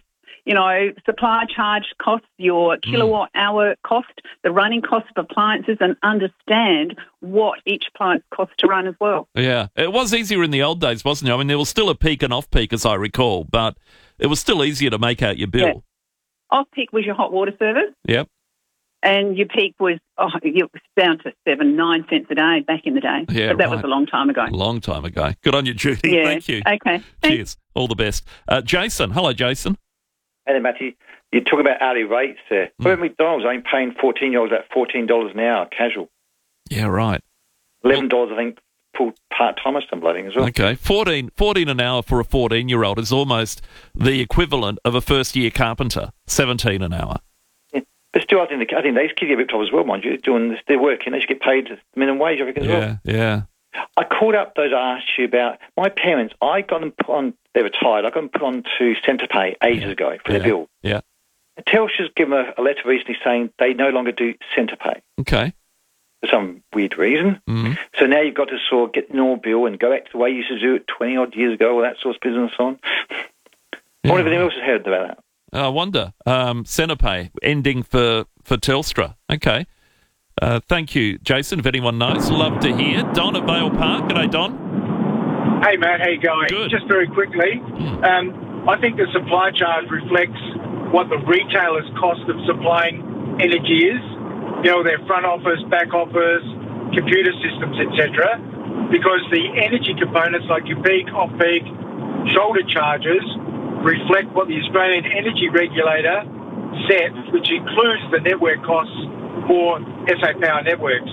supply charge costs, your kilowatt hour cost, the running cost of appliances, and understand what each appliance costs to run as well. Yeah, it was easier in the old days, wasn't it? I mean, there was still a peak and off-peak, as I recall, but it was still easier to make out your bill. Yeah. Off-peak was your hot water service. Yep. And your peak was down to 7-9 cents a day back in the day. Yeah, but that was a long time ago. Long time ago. Good on you, Judy. Yeah. Thank you. Okay. Cheers. All the best. Jason. Hello, Jason. Hey, Matthew. You talk about hourly rates there. What about McDonald's? I'm paying 14-year-olds at $14 an hour, casual. Yeah, right. $11, I think, full part-time or something, I think, as well. Okay. 14 an hour for a 14-year-old is almost the equivalent of a first-year carpenter, 17 an hour. Yeah. But still, I think these kids get ripped off as well, mind you, doing their work, and they should get paid minimum wage, I think, as well. Yeah. I called up those I asked you about. My parents, I got them put on, they're retired, I got them put on to Centre Pay ages ago for their bill. Yeah. Telstra's given a letter recently saying they no longer do Centre Pay. Okay. For some weird reason. So now you've got to sort of get the normal bill and go back to the way you used to do it 20-odd years ago, all that sort of business on. I wonder if anyone else has heard about that. I wonder. Centre Pay ending for Telstra. Okay. Thank you, Jason. If anyone knows, love to hear. Don at Vale Park. G'day, Don. Hey, Matt. How you going? Good. Just very quickly, I think the supply charge reflects what the retailer's cost of supplying energy is. Their front office, back office, computer systems, etc. Because the energy components like your peak, off-peak, shoulder charges reflect what the Australian Energy Regulator sets, which includes the network costs for SA Power Networks.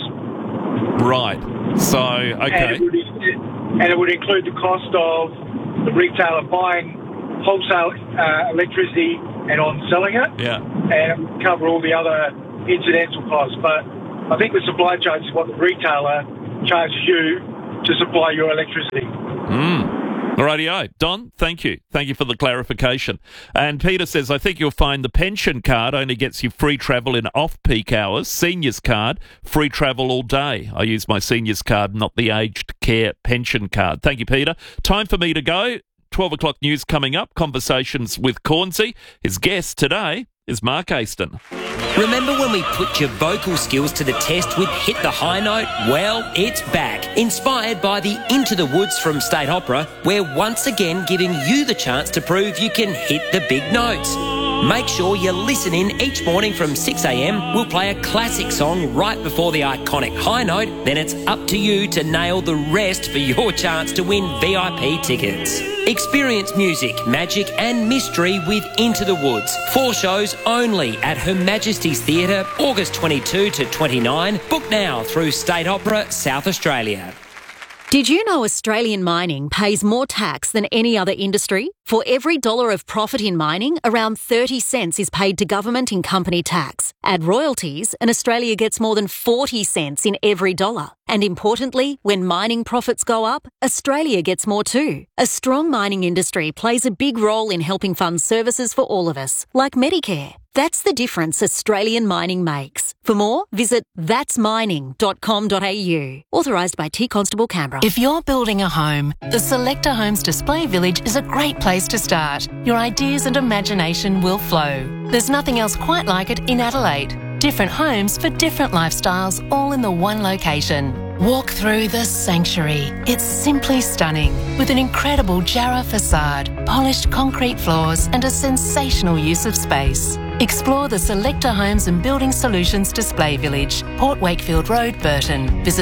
Right. So, okay. And it would include the cost of the retailer buying wholesale electricity and on selling it. Yeah. And cover all the other incidental costs. But I think the supply charge is what the retailer charges you to supply your electricity. Rightio. Don, thank you. Thank you for the clarification. And Peter says, I think you'll find the pension card only gets you free travel in off-peak hours. Seniors card, free travel all day. I use my seniors card, not the aged care pension card. Thank you, Peter. Time for me to go. 12 o'clock news coming up. Conversations with Cornsey. His guest today is Mark Aston. Remember when we put your vocal skills to the test with Hit the High Note? Well, it's back. Inspired by the Into the Woods from State Opera, we're once again giving you the chance to prove you can hit the big notes. Make sure you listen in each morning from 6 a.m. We'll play a classic song right before the iconic high note. Then it's up to you to nail the rest for your chance to win VIP tickets. Experience music, magic and mystery with Into the Woods. 4 shows only at Her Majesty's Theatre, August 22 to 29. Book now through State Opera, South Australia. Did you know Australian mining pays more tax than any other industry? For every $1 of profit in mining, around 30 cents is paid to government in company tax. Add royalties, and Australia gets more than 40 cents in every $1. And importantly, when mining profits go up, Australia gets more too. A strong mining industry plays a big role in helping fund services for all of us, like Medicare. That's the difference Australian mining makes. For more, visit thatsmining.com.au. Authorised by T Constable Canberra. If you're building a home, the Selector Homes Display Village is a great place to start. Your ideas and imagination will flow. There's nothing else quite like it in Adelaide. Different homes for different lifestyles, all in the one location. Walk through the sanctuary. It's simply stunning, with an incredible Jarrah facade, polished concrete floors and a sensational use of space. Explore the Selector Homes and Building Solutions Display Village, Port Wakefield Road, Burton. Visit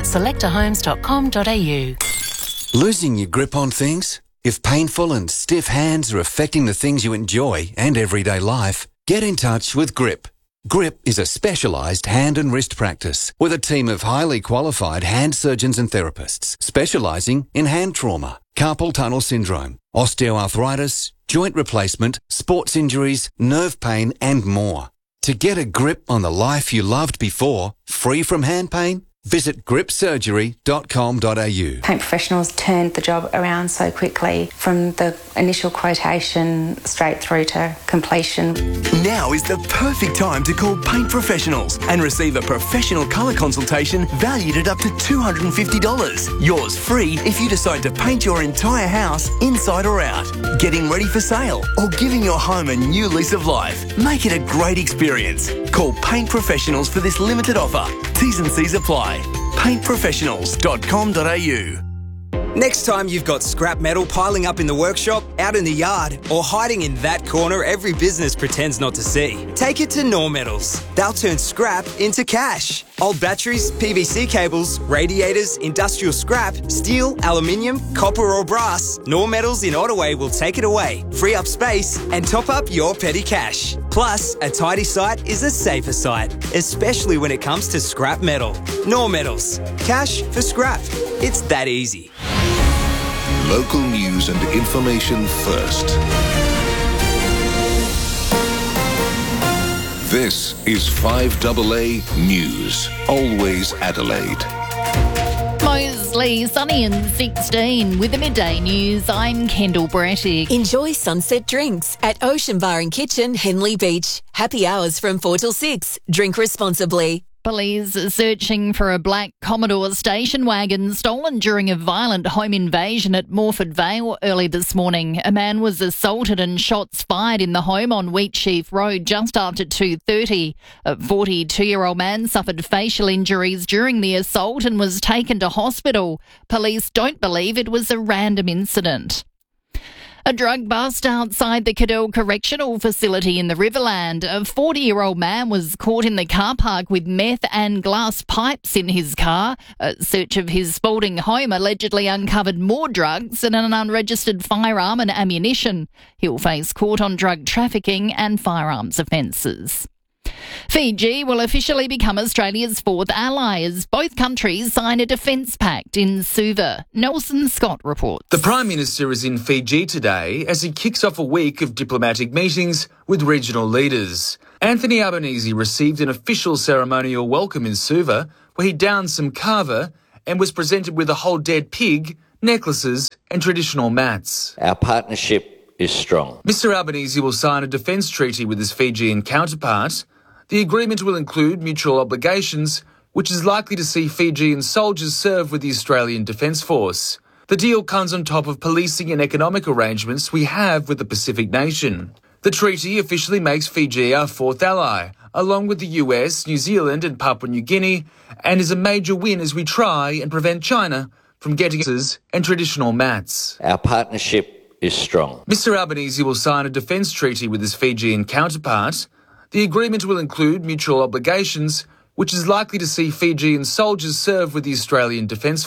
selectorhomes.com.au. Losing your grip on things? If painful and stiff hands are affecting the things you enjoy and everyday life, get in touch with GRIP. GRIP is a specialised hand and wrist practice with a team of highly qualified hand surgeons and therapists specialising in hand trauma, carpal tunnel syndrome, osteoarthritis, joint replacement, sports injuries, nerve pain and more. To get a grip on the life you loved before, free from hand pain, visit gripsurgery.com.au. Paint Professionals turned the job around so quickly from the initial quotation straight through to completion. Now is the perfect time to call Paint Professionals and receive a professional colour consultation valued at up to $250. Yours free if you decide to paint your entire house inside or out, getting ready for sale or giving your home a new lease of life. Make it a great experience. Call Paint Professionals for this limited offer. T's and C's apply. paintprofessionals.com.au. Next time you've got scrap metal piling up in the workshop, out in the yard, or hiding in that corner every business pretends not to see, take it to Nor Metals. They'll turn scrap into cash. Old batteries, PVC cables, radiators, industrial scrap, steel, aluminium, copper or brass, Nor Metals in Ottaway will take it away, free up space and top up your petty cash. Plus, a tidy site is a safer site, especially when it comes to scrap metal. Nor Metals. Cash for scrap. It's that easy. Local news and information first. This is 5AA News. Always Adelaide. Mostly sunny and 16 with the midday news. I'm Kendall Brattick. Enjoy sunset drinks at Ocean Bar and Kitchen, Henley Beach. Happy hours from 4 till 6. Drink responsibly. Police are searching for a black Commodore station wagon stolen during a violent home invasion at Morford Vale early this morning. A man was assaulted and shots fired in the home on Wheatsheaf Road just after 2:30. A 42-year-old man suffered facial injuries during the assault and was taken to hospital. Police don't believe it was a random incident. A drug bust outside the Cadell Correctional Facility in the Riverland. A 40-year-old man was caught in the car park with meth and glass pipes in his car. A search of his Spalding home allegedly uncovered more drugs and an unregistered firearm and ammunition. He'll face court on drug trafficking and firearms offences. Fiji will officially become Australia's fourth ally as both countries sign a defence pact in Suva. Nelson Scott reports. The Prime Minister is in Fiji today as he kicks off a week of diplomatic meetings with regional leaders. Anthony Albanese received an official ceremonial welcome in Suva where he downed some kava and was presented with a whole dead pig necklaces and traditional mats. Our partnership is strong. Mr Albanese will sign a defence treaty with his Fijian counterpart. The agreement will include mutual obligations, which is likely to see Fijian soldiers serve with the Australian Defence Force. The deal comes on top of policing and economic arrangements we have with the Pacific nation. The treaty officially makes Fiji our fourth ally, along with the US, New Zealand and Papua New Guinea, and is a major win as we try and prevent China from getting necklaces and traditional mats. Our partnership is strong. Mr Albanese will sign a defence treaty with his Fijian counterpart. The agreement will include mutual obligations, which is likely to see Fijian soldiers serve with the Australian Defence